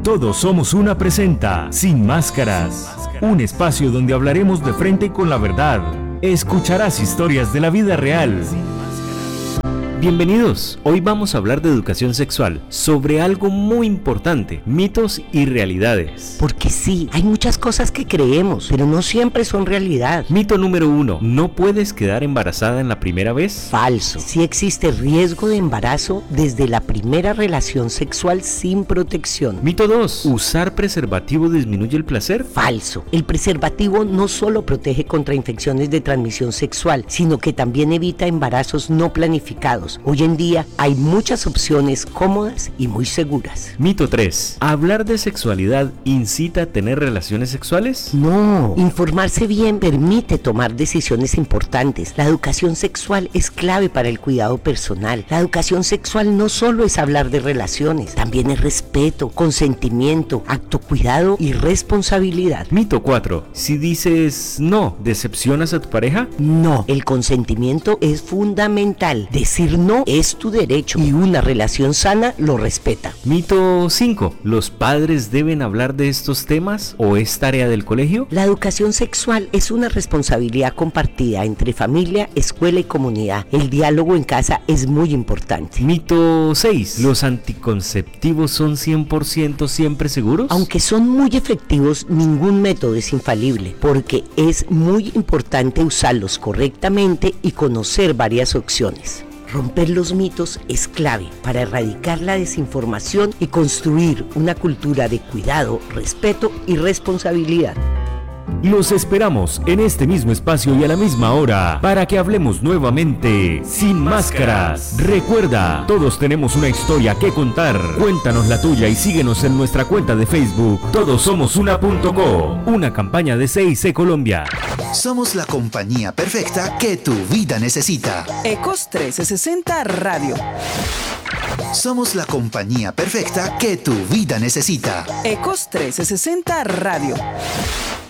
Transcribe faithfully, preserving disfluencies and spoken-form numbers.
Todos Somos Una presenta Sin Máscaras, un espacio donde hablaremos de frente y con la verdad. Escucharás historias de la vida real. Bienvenidos, hoy vamos a hablar de educación sexual, sobre algo muy importante, mitos y realidades. Porque sí, hay muchas cosas que creemos, pero no siempre son realidad. Mito número uno, ¿no puedes quedar embarazada en la primera vez? Falso, sí existe riesgo de embarazo desde la primera relación sexual sin protección. Mito dos, ¿usar preservativo disminuye el placer? Falso, el preservativo no solo protege contra infecciones de transmisión sexual, sino que también evita embarazos no planificados. Hoy en día hay muchas opciones cómodas y muy seguras. Mito tres. ¿Hablar de sexualidad incita a tener relaciones sexuales? No, informarse bien permite tomar decisiones importantes. La educación sexual es clave para el cuidado personal. La educación sexual no solo es hablar de relaciones, también es respeto, consentimiento, autocuidado y responsabilidad. Mito cuatro. Si dices no, ¿decepcionas a tu pareja? No, el consentimiento es fundamental. Decir no es tu derecho y una relación sana lo respeta. Mito cinco. ¿Los padres deben hablar de estos temas o es tarea del colegio? La educación sexual es una responsabilidad compartida entre familia, escuela y comunidad. El diálogo en casa es muy importante. Mito seis. ¿Los anticonceptivos son cien por ciento siempre seguros? Aunque son muy efectivos, ningún método es infalible, porque es muy importante usarlos correctamente y conocer varias opciones. Romper los mitos es clave para erradicar la desinformación y construir una cultura de cuidado, respeto y responsabilidad. Los esperamos en este mismo espacio y a la misma hora para que hablemos nuevamente Sin Máscaras. Recuerda, todos tenemos una historia que contar. Cuéntanos la tuya y síguenos en nuestra cuenta de Facebook todos somos una punto co, una campaña de C I C Colombia. Somos la compañía perfecta que tu vida necesita. Ecos trescientos sesenta Radio. Somos la compañía perfecta que tu vida necesita. Ecos trescientos sesenta Radio.